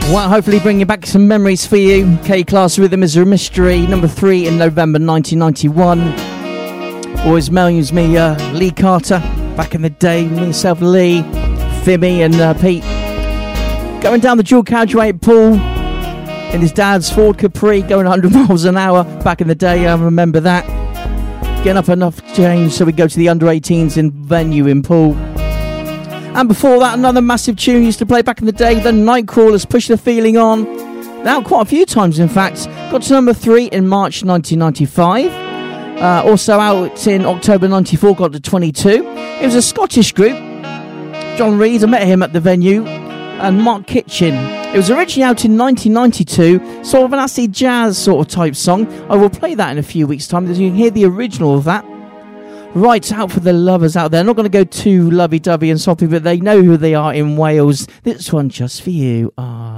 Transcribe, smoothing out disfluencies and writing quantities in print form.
Well, hopefully bringing back some memories for you. K-Class Rhythm is a Mystery, number 3 in November 1991. Always melons me, Lee Carter, back in the day, myself, Lee, Fimmy and Pete. Going down the dual carriageway at Poole in his dad's Ford Capri, going 100 miles an hour. Back in the day, I remember that. Getting up enough change so we go to the under-18s in venue in Poole. And before that, another massive tune used to play back in the day, the Nightcrawlers, Push the Feeling On. Now, quite a few times, in fact. Got to number 3 in March 1995. Also out in October 94, got to 22. It was a Scottish group. John Reid, I met him at the venue. And Mark Kitchen. It was originally out in 1992, sort of an acid jazz sort of type song. I will play that in a few weeks' time, as you can hear the original of that. Right, out for the lovers out there. Not going to go too lovey-dovey and soppy, but they know who they are in Wales. This one just for you.